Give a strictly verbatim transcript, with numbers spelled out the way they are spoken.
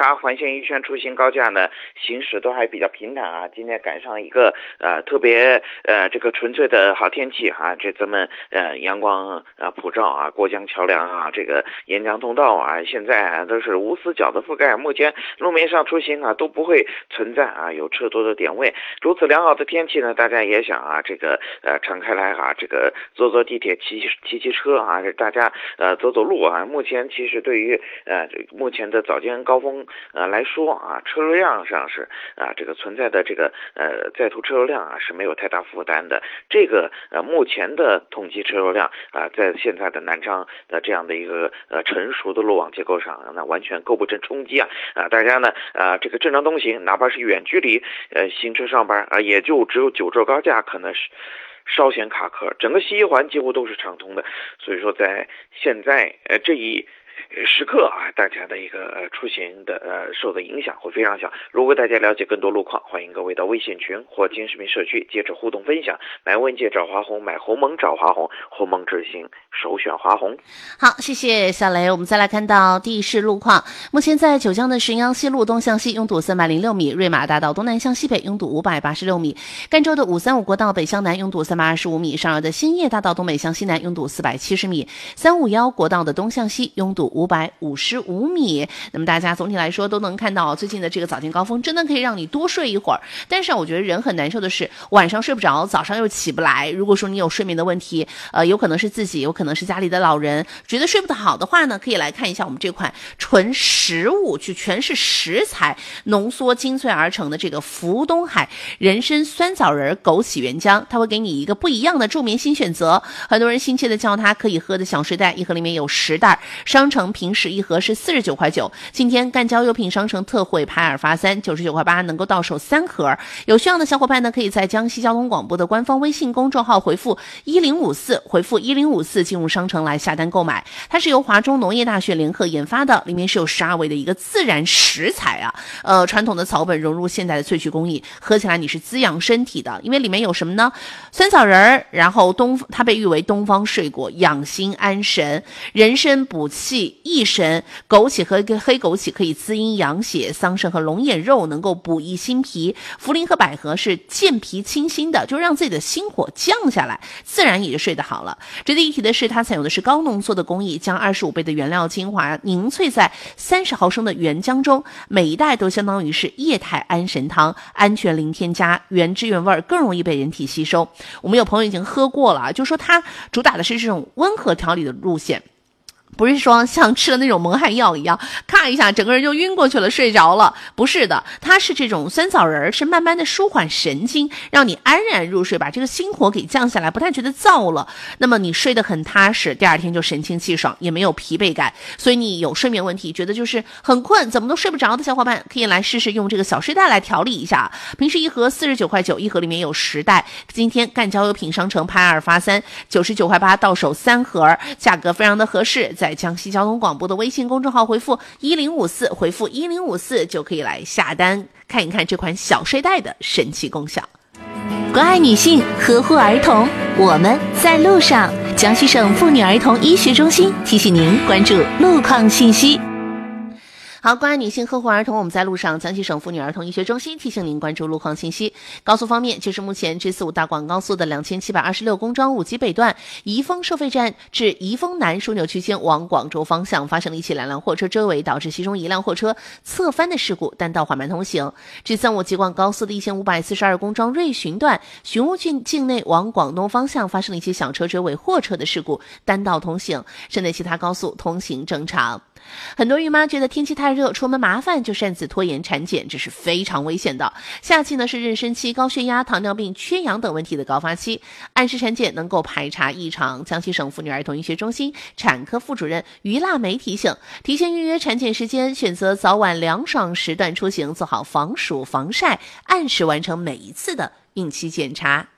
卡环线一圈出行高架呢行驶都还比较平坦啊，今天赶上一个呃特别呃这个纯粹的好天气啊，这咱们呃阳光啊普照啊，过江桥梁啊，这个沿江通道啊，现在啊都是无死角的覆盖，目前路面上出行啊都不会存在啊有车多的点位。如此良好的天气呢，大家也想啊这个呃敞开来啊，这个坐坐地铁骑骑骑车啊，大家呃走走路啊。目前其实对于呃目前的早间高峰呃来说啊，车流量上是啊这个存在的这个呃在途车流量啊是没有太大负担的。这个呃目前的统计车流量啊，在现在的南昌的这样的一个呃成熟的路网结构上，那完全构不成冲击啊啊！大家呢啊这个正常通行，哪怕是远距离呃行车上班啊，也就只有九州高架可能是稍显卡壳，整个西一环几乎都是畅通的。所以说在现在呃这一时刻啊，大家的一个呃出行的呃受的影响会非常小。如果大家了解更多路况，欢迎各位到微信群或金视频社区接着互动分享。买问界找华虹，买鸿蒙找华虹，鸿蒙之行首选华虹。 好，谢谢小雷。我们再来看到地势路况，目前在九江的石阳西路东向西拥堵三百零六米，瑞马大道东南向西北拥堵五百八十六米，赣州的五三五国道北向南拥堵三百二十五米，上饶的兴业大道东北向西南拥堵四百七十米，三五一国道的东向西拥堵五百五十五米。那么大家总体来说都能看到，最近的这个早间高峰真的可以让你多睡一会儿。但是我觉得人很难受的是，晚上睡不着，早上又起不来。如果说你有睡眠的问题，呃，有可能是自己，有可能是家里的老人，觉得睡不好的话呢，可以来看一下我们这款纯食物，就全是食材浓缩精粹而成的这个福东海人参酸枣仁枸杞原浆，它会给你一个不一样的助眠新选择。很多人亲切的叫它可以喝的小睡袋，一盒里面有十袋，商城平时一盒是四十九块九，今天赣交优品商城特惠拍二发三，九十九块八能够到手三盒。有需要的小伙伴呢，可以在江西交通广播的官方微信公众号回复一零五四，回复一零五四进入商城来下单购买。它是由华中农业大学联合研发的，里面是有十二味的一个自然食材啊，呃，传统的草本融入现代的萃取工艺，喝起来你是滋养身体的。因为里面有什么呢？酸枣仁，然后东它被誉为东方水果，养心安神，人参补气益神，枸杞和黑枸杞可以滋阴养血，桑葚和龙眼肉能够补益心脾，茯苓和百合是健脾清心的，就让自己的心火降下来，自然也就睡得好了。值得一提的是，它采用的是高浓缩的工艺，将二十五倍的原料精华凝萃在三十毫升的原浆中，每一袋都相当于是液态安神汤，安全零添加，原汁原味，更容易被人体吸收。我们有朋友已经喝过了，就说它主打的是这种温和调理的路线，不是说像吃了那种蒙汗药一样，咔一下整个人就晕过去了，睡着了。不是的，它是这种酸枣仁，是慢慢的舒缓神经，让你安然入睡，把这个心火给降下来，不太觉得燥了。那么你睡得很踏实，第二天就神清气爽，也没有疲惫感。所以你有睡眠问题，觉得就是很困，怎么都睡不着的小伙伴，可以来试试用这个小睡袋来调理一下。平时一盒四十九块九，一盒里面有十袋。今天赣交优品商城拍二发三，九十九块八到手三盒，价格非常的合适。在江西交通广播的微信公众号回复一零五四，回复一零五四就可以来下单，看一看这款小睡袋的神奇功效。 关爱女性，呵护儿童，我们在路上。江西省妇女儿童医学中心提醒您关注路况信息。 好，关爱女性，呵护儿童，我们在路上。江西省妇女儿童医学中心提醒您关注路况信息。高速方面，截至目前 G 四五大广高速的两千七百二十六公庄五级北段宜丰收费站至宜丰南枢纽区间往广州方向发生了一起两辆货车追尾，导致其中一辆货车侧翻的事故，单道缓慢通行。G 三五吉广高速的一千五百四十二公庄瑞寻段寻乌郡境内往广东方向发生了一起小车追尾货车的事故，单道通行。省内其他高速通行正常。很多孕妈觉得天气太热，出门麻烦，就擅自拖延产检，这是非常危险的。夏季呢是妊娠期、高血压、糖尿病、缺氧等问题的高发期，按时产检能够排查异常。江西省妇女儿童医学中心产科副主任于腊梅提醒，提前预约产检时间，选择早晚凉爽时段出行，做好防暑防晒，按时完成每一次的孕期检查。